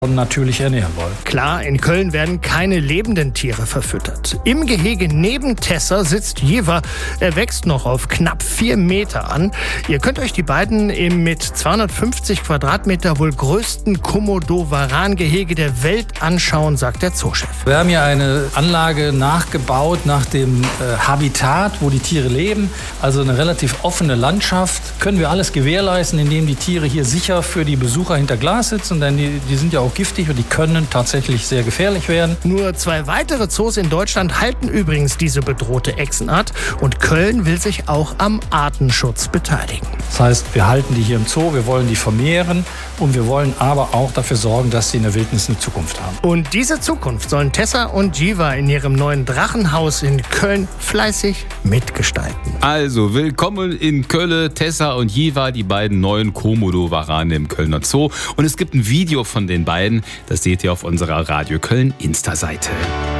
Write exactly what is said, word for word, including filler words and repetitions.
natürlich ernähren wollen. Klar, in Köln werden keine lebenden Tiere verfüttert. Im Gehege neben Tessa sitzt Jiva. Er wächst noch auf knapp vier Meter an. Ihr könnt euch die beiden im mit zweihundertfünfzig Quadratmeter wohl größten Komodo-Varan-Gehege der Welt anschauen, sagt der Zoochef. Wir haben hier eine Anlage nachgebaut nach dem äh, Habitat, wo die Tiere leben. Also eine relativ offene Landschaft. Können wir alles gewährleisten, indem die Tiere hier sicher für die Besucher hinter Glas sitzen, denn die, die sind ja auch giftig und die können tatsächlich sehr gefährlich werden. Nur zwei weitere Zoos in Deutschland halten übrigens diese bedrohte Echsenart und Köln will sich auch am Artenschutz beteiligen. Das heißt, wir halten die hier im Zoo, wir wollen die vermehren und wir wollen aber auch dafür sorgen, dass sie in der Wildnis eine Zukunft haben. Und diese Zukunft sollen Tessa und Jiva in ihrem neuen Drachenhaus in Köln fleißig mitgestalten. Also, willkommen in Köln, Tessa und Jiva, die beiden neuen Komodo-Varane im Kölner Zoo. Und es gibt ein Video von den beiden, das seht ihr auf unserer Radio Köln Insta-Seite.